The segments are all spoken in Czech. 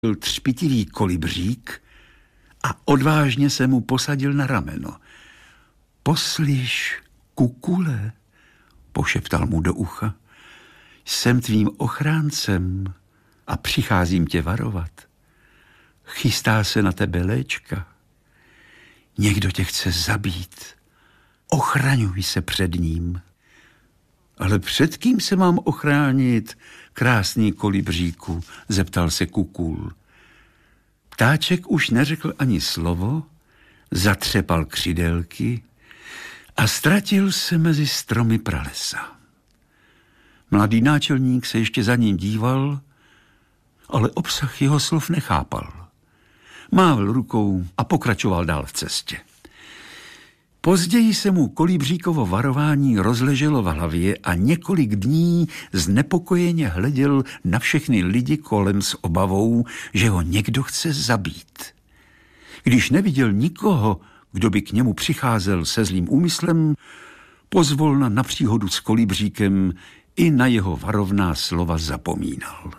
byl třpitivý kolibřík a odvážně se mu posadil na rameno. Poslyš, kukule, pošeptal mu do ucha, jsem tvým ochráncem a přicházím tě varovat. Chystá se na tebe léčka. Někdo tě chce zabít. Ochraňuj se před ním. Ale před kým se mám ochránit, krásný kolibříku, zeptal se Kukul. Ptáček už neřekl ani slovo, zatřepal křidélky a ztratil se mezi stromy pralesa. Mladý náčelník se ještě za ním díval, ale obsah jeho slov nechápal. Mávl rukou a pokračoval dál v cestě. Později se mu kolibříkovo varování rozleželo v hlavě a několik dní znepokojeně hleděl na všechny lidi kolem s obavou, že ho někdo chce zabít. Když neviděl nikoho, kdo by k němu přicházel se zlým úmyslem, pozvolna na příhodu s kolibříkem i na jeho varovná slova zapomínal.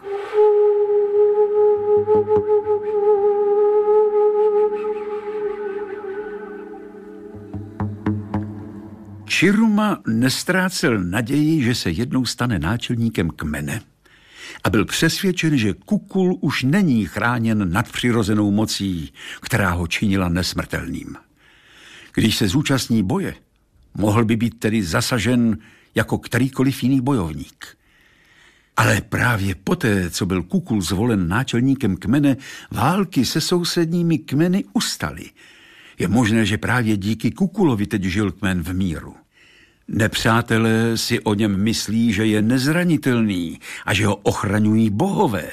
Čiruma nestrácel naději, že se jednou stane náčelníkem kmene a byl přesvědčen, že Kukul už není chráněn nadpřirozenou mocí, která ho činila nesmrtelným. Když se zúčastní boje, mohl by být tedy zasažen jako kterýkoliv jiný bojovník. Ale právě poté, co byl Kukul zvolen náčelníkem kmene, války se sousedními kmeny ustaly. Je možné, že právě díky Kukulovi teď žil kmen v míru. Nepřátelé si o něm myslí, že je nezranitelný a že ho ochraňují bohové.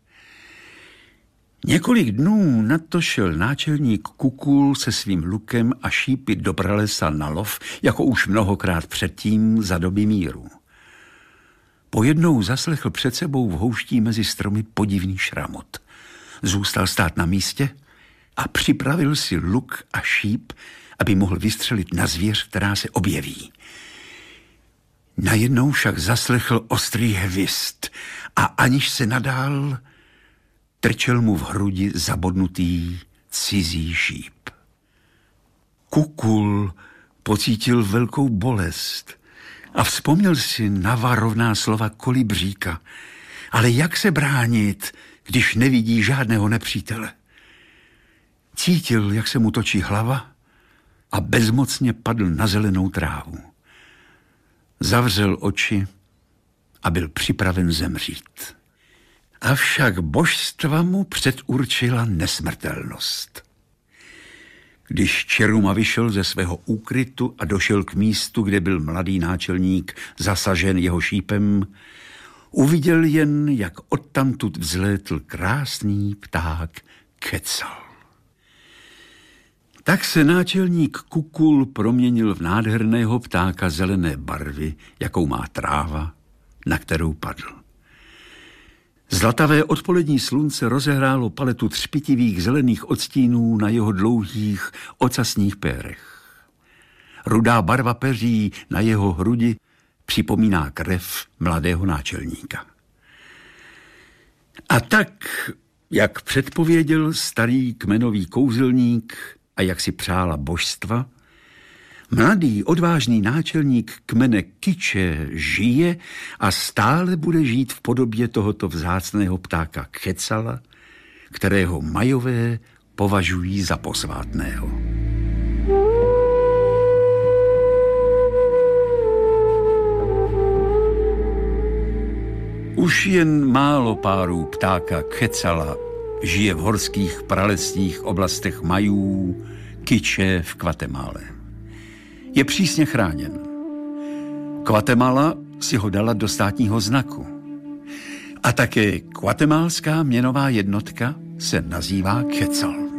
Několik dnů na to šel náčelník Kukul se svým lukem a šípy do pralesa na lov, jako už mnohokrát předtím za doby míru. Pojednou zaslechl před sebou v houští mezi stromy podivný šramot. Zůstal stát na místě a připravil si luk a šíp, aby mohl vystřelit na zvěř, která se objeví. Najednou však zaslechl ostrý hvist a aniž se nadál, trčel mu v hrudi zabodnutý cizí šíp. Kukul pocítil velkou bolest a vzpomněl si na varovná slova kolibříka. Ale jak se bránit, když nevidí žádného nepřítele? Cítil, jak se mu točí hlava a bezmocně padl na zelenou trávu. Zavřel oči a byl připraven zemřít. Avšak božstva mu předurčila nesmrtelnost. Když Čiruma vyšel ze svého úkrytu a došel k místu, kde byl mladý náčelník zasažen jeho šípem, uviděl jen, jak odtamtud vzlétl krásný pták Kecal. Tak se náčelník Kukul proměnil v nádherného ptáka zelené barvy, jakou má tráva, na kterou padl. Zlatavé odpolední slunce rozehrálo paletu třpitivých zelených odstínů na jeho dlouhých ocasních pérech. Rudá barva peří na jeho hrudi připomíná krev mladého náčelníka. A tak, jak předpověděl starý kmenový kouzelník a jak si přála božstva, mladý odvážný náčelník kmene Kiče žije a stále bude žít v podobě tohoto vzácného ptáka Kecala, kterého Majové považují za posvátného. Už jen málo párů ptáka Kecala žije v horských pralesních oblastech Majů, Kiče v Guatemale. Je přísně chráněn. Guatemala si ho dala do státního znaku. A také guatemalská měnová jednotka se nazývá Quetzal.